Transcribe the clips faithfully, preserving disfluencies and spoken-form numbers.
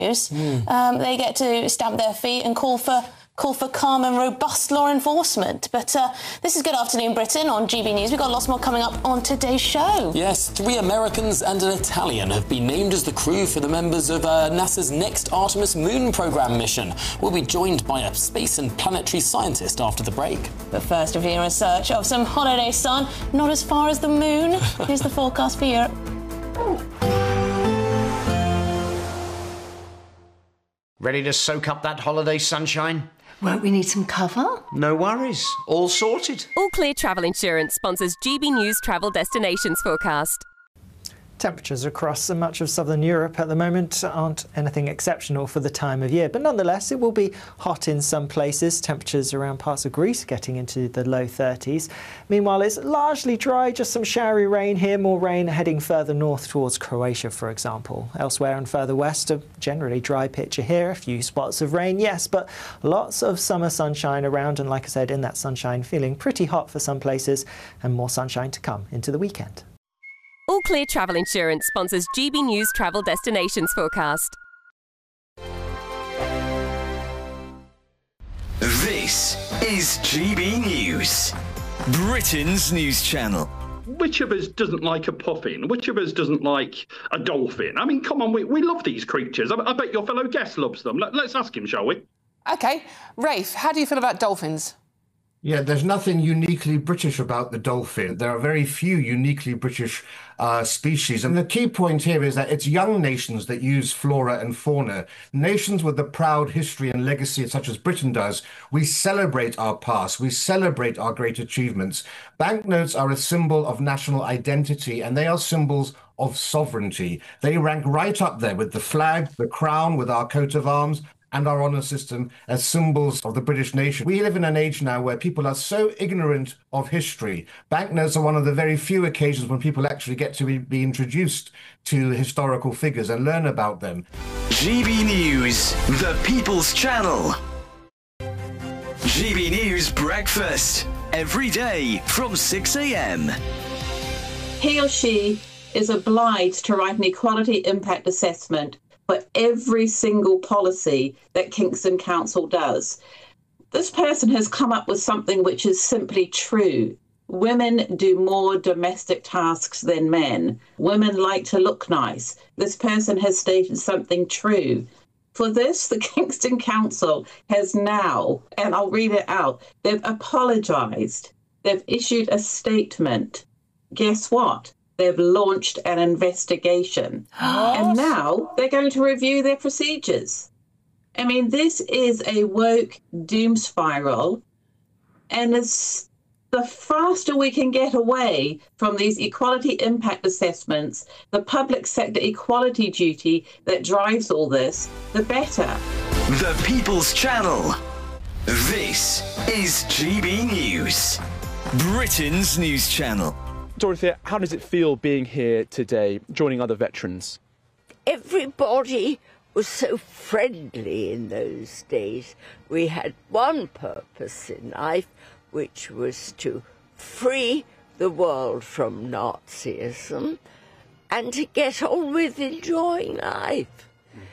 Mm. Um, they get to stamp their feet and call for call for calm and robust law enforcement. But uh, this is Good Afternoon Britain on G B News. We've got lots more coming up on today's show. Yes, three Americans and an Italian have been named as the crew for the members of uh, NASA's next Artemis moon programme mission. We'll be joined by a space and planetary scientist after the break. But first, reviewing a search of some holiday sun, not as far as the moon. Here's the forecast for Europe. Ready to soak up that holiday sunshine? Won't we need some cover? No worries. All sorted. All Clear Travel Insurance sponsors G B News Travel Destinations Forecast. Temperatures across much of southern Europe at the moment aren't anything exceptional for the time of year, but nonetheless it will be hot in some places. Temperatures around parts of Greece getting into the low thirties. Meanwhile, it's largely dry, just some showery rain here, more rain heading further north towards Croatia, for example. Elsewhere and further west, a generally dry picture here, a few spots of rain, yes, but lots of summer sunshine around, and like I said, in that sunshine, feeling pretty hot for some places, and more sunshine to come into the weekend. All Clear Travel Insurance sponsors G B News Travel Destinations Forecast. This is G B News, Britain's news channel. Which of us doesn't like a puffin? Which of us doesn't like a dolphin? I mean, come on, we, we love these creatures. I, I bet your fellow guest loves them. Let, let's ask him, shall we? OK. Rafe, how do you feel about dolphins? Yeah, there's nothing uniquely British about the dolphin. There are very few uniquely British uh, species. And the key point here is that it's young nations that use flora and fauna. Nations with a proud history and legacy, such as Britain does, we celebrate our past, we celebrate our great achievements. Banknotes are a symbol of national identity, and they are symbols of sovereignty. They rank right up there with the flag, the crown, with our coat of arms, and our honour system as symbols of the British nation. We live in an age now where people are so ignorant of history. Banknotes are one of the very few occasions when people actually get to be, be introduced to historical figures and learn about them. G B News, the People's Channel. G B News Breakfast, every day from six a m. He or she is obliged to write an equality impact assessment for every single policy that Kingston Council does. This person has come up with something which is simply true. Women do more domestic tasks than men. Women like to look nice. This person has stated something true. For this, the Kingston Council has now, and I'll read it out, they've apologised. They've issued a statement. Guess what? They've launched an investigation. What? And now they're going to review their procedures. I mean, this is a woke doom spiral. And it's the faster we can get away from these equality impact assessments, the public sector equality duty that drives all this, the better. The People's Channel. This is G B News, Britain's news channel. Dorothea, how does it feel being here today, joining other veterans? Everybody was so friendly in those days. We had one purpose in life, which was to free the world from Nazism and to get on with enjoying life.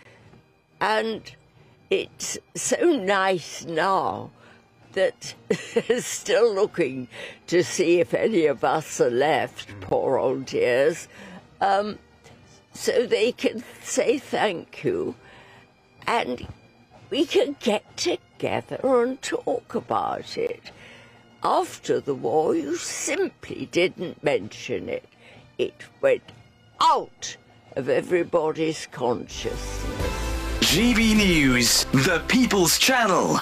And it's so nice now that they're still looking to see if any of us are left, poor old dears, um, so they can say thank you and we can get together and talk about it. After the war, you simply didn't mention it. It went out of everybody's consciousness. G B News, the People's Channel.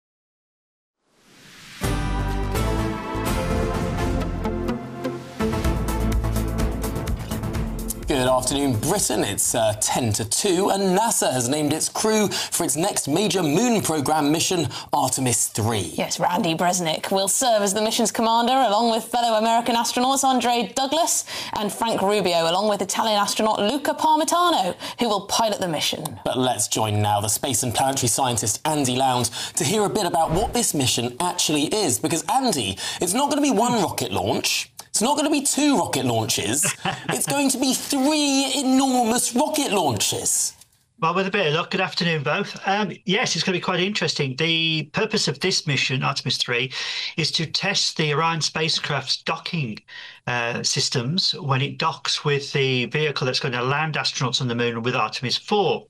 Good afternoon, Britain. It's uh, ten to two, and NASA has named its crew for its next major moon programme mission, Artemis three. Yes, Randy Bresnik will serve as the mission's commander, along with fellow American astronauts Andre Douglas and Frank Rubio, along with Italian astronaut Luca Parmitano, who will pilot the mission. But let's join now the space and planetary scientist Andy Lound to hear a bit about what this mission actually is. Because, Andy, it's not going to be one rocket launch. It's not going to be two rocket launches. It's going to be three enormous rocket launches. Well, with a bit of luck, good afternoon, both. Um, yes, it's going to be quite interesting. The purpose of this mission, Artemis three, is to test the Orion spacecraft's docking uh, systems when it docks with the vehicle that's going to land astronauts on the moon with Artemis four.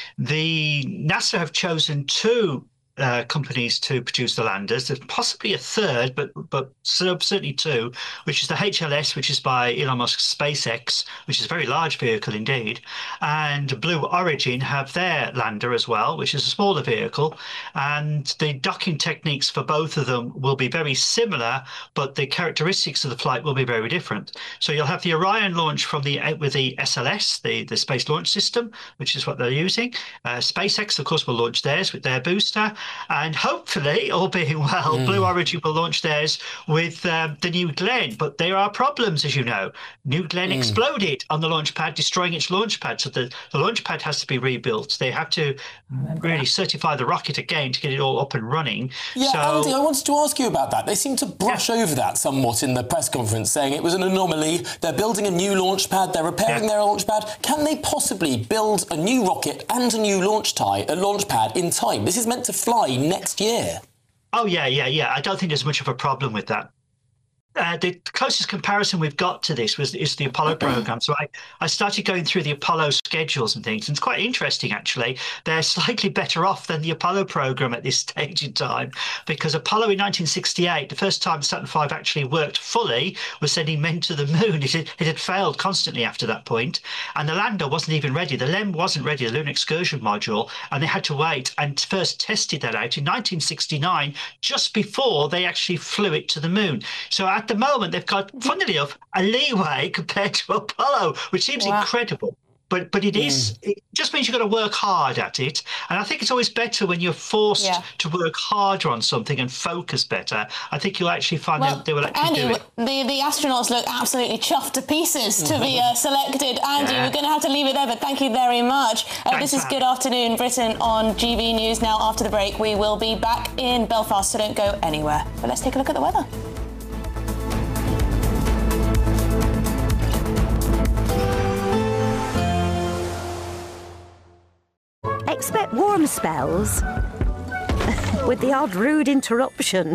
The NASA have chosen two Uh, companies to produce the landers. There's possibly a third, but but certainly two, which is the H L S, which is by Elon Musk's SpaceX, which is a very large vehicle indeed, and Blue Origin have their lander as well, which is a smaller vehicle, and the docking techniques for both of them will be very similar, but the characteristics of the flight will be very different. So you'll have the Orion launch from the with the S L S, the, the Space Launch System, which is what they're using. Uh, SpaceX, of course, will launch theirs with their booster. And hopefully, all being well, mm. Blue Origin will launch theirs with um, the New Glenn. But there are problems, as you know. New Glenn mm. exploded on the launch pad, destroying its launch pad. So the, the launch pad has to be rebuilt. They have to really certify the rocket again to get it all up and running. Yeah, so, Andy, I wanted to ask you about that. They seem to brush yeah. over that somewhat in the press conference, saying it was an anomaly. They're building a new launch pad. They're repairing yeah. their launch pad. Can they possibly build a new rocket and a new launch, tie, a launch pad in time? This is meant to fly next year. Oh, yeah, yeah, yeah. I don't think there's much of a problem with that. Uh, the closest comparison we've got to this was is the Apollo program. So I, I started going through the Apollo schedules and things, and it's quite interesting, actually. They're slightly better off than the Apollo program at this stage in time, because Apollo in nineteen sixty-eight, the first time Saturn five actually worked fully was sending men to the moon. It had, it had failed constantly after that point, and the lander wasn't even ready. The L E M wasn't ready, the Lunar Excursion Module, and they had to wait and first tested that out in nineteen sixty-nine, just before they actually flew it to the moon. So at the moment, they've got, funnily enough, a leeway compared to Apollo, which seems wow. incredible. But but it mm. is, it just means you've got to work hard at it. And I think it's always better when you're forced yeah. to work harder on something and focus better. I think you'll actually find well, they, they will actually Andy, do it. The, the astronauts look absolutely chuffed to pieces to be uh, selected. Andy, yeah. we're going to have to leave it there, but thank you very much. Uh, this is Good Afternoon Britain on G B News. Now, after the break, we will be back in Belfast, so don't go anywhere. But let's take a look at the weather. Expect warm spells with the odd rude interruption.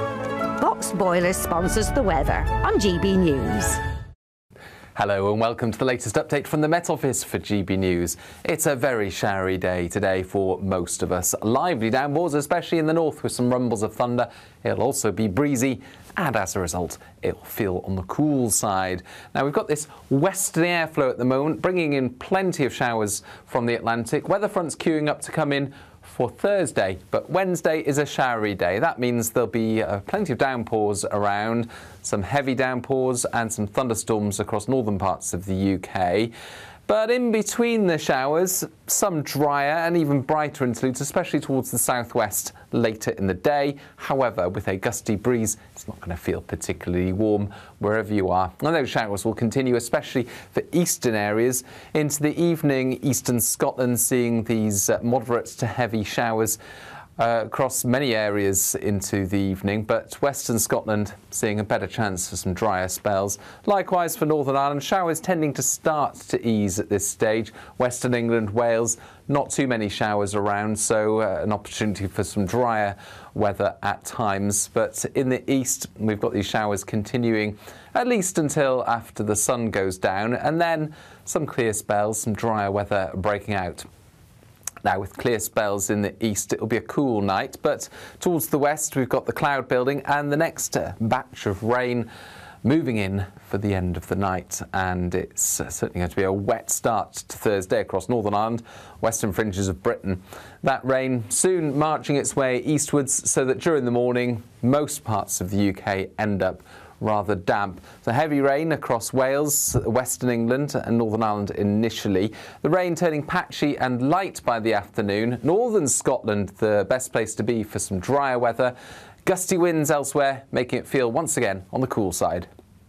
Box Boilers sponsors the weather on G B News. Hello and welcome to the latest update from the Met Office for G B News. It's a very showery day today for most of us. Lively downpours, especially in the north, with some rumbles of thunder. It'll also be breezy, and as a result, it'll feel on the cool side. Now, we've got this westerly airflow at the moment, bringing in plenty of showers from the Atlantic. Weather fronts queuing up to come in for Thursday, but Wednesday is a showery day. That means there'll be uh, plenty of downpours around, some heavy downpours and some thunderstorms across northern parts of the U K. But in between the showers, some drier and even brighter interludes, especially towards the southwest later in the day. However, with a gusty breeze, it's not going to feel particularly warm wherever you are. And those showers will continue, especially for eastern areas. Into the evening, eastern Scotland seeing these uh, moderate to heavy showers Uh, across many areas into the evening, but Western Scotland seeing a better chance for some drier spells. Likewise for Northern Ireland, showers tending to start to ease at this stage. Western England, Wales, not too many showers around, so uh, an opportunity for some drier weather at times. But in the east, we've got these showers continuing at least until after the sun goes down, and then some clear spells, some drier weather breaking out. Now, with clear spells in the east, it'll be a cool night, but towards the west, we've got the cloud building and the next uh, batch of rain moving in for the end of the night. And it's uh, certainly going to be a wet start to Thursday across Northern Ireland, western fringes of Britain. That rain soon marching its way eastwards, so that during the morning, most parts of the U K end up rather damp. So heavy rain across Wales, Western England and Northern Ireland initially. The rain turning patchy and light by the afternoon. Northern Scotland, the best place to be for some drier weather. Gusty winds elsewhere, making it feel once again on the cool side.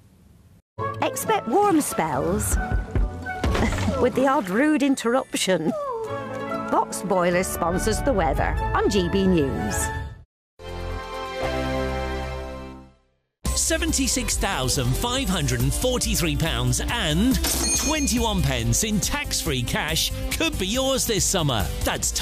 Expect warm spells with the odd rude interruption. Box Boilers sponsors the weather on G B News. seventy-six thousand five hundred forty-three pounds and twenty-one pence in tax-free cash could be yours this summer. That's